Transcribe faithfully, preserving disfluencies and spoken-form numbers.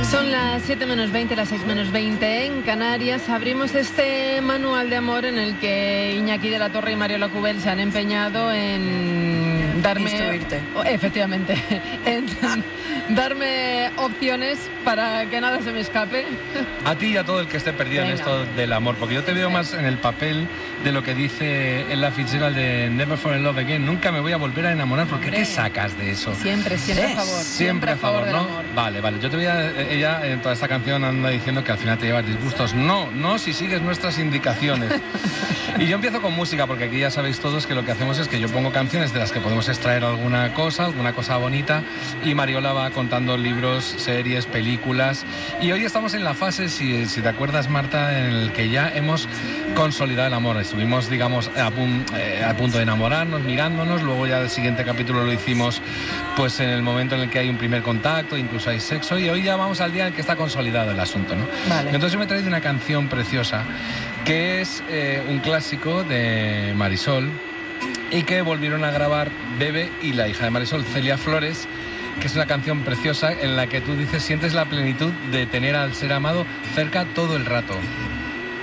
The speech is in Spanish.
Son las siete menos veinte, las seis menos veinte en Canarias. Abrimos este manual de amor en el que Iñaki de la Torre y Mariola Cubel se han empeñado en darme... Instruirte. Efectivamente, en darme opciones para que nada se me escape. A ti y a todo el que esté perdido Venga. en esto del amor, porque yo te veo más en el papel de lo que dice Ella Fitzgerald de Never Fall in Love Again. Nunca me voy a volver a enamorar, porque Hombre. ¿qué sacas de eso? Siempre, siempre a favor. Siempre a favor, del ¿no? amor. Vale, vale. Yo te voy a... Ella en toda esta canción anda diciendo que al final te llevas disgustos. No, no si sigues nuestras indicaciones. Y yo empiezo con música, porque aquí ya sabéis todos que lo que hacemos es que yo pongo canciones de las que podemos extraer alguna cosa, alguna cosa bonita, y Mariola va contando libros, series, películas. Y hoy estamos en la fase, si, si te acuerdas, Marta, en el que ya hemos consolidado el amor. Estuvimos, digamos, a, pun, eh, a punto de enamorarnos, mirándonos, luego ya el siguiente capítulo lo hicimos pues en el momento en el que hay un primer contacto, incluso hay sexo, y hoy ya vamos al día en el que está consolidado el asunto, ¿no? Vale. Entonces yo me he traído una canción preciosa que es eh, un clásico de Marisol y que volvieron a grabar Bebe y la hija de Marisol, Celia Flores, que es una canción preciosa en la que tú dices sientes la plenitud de tener al ser amado cerca todo el rato.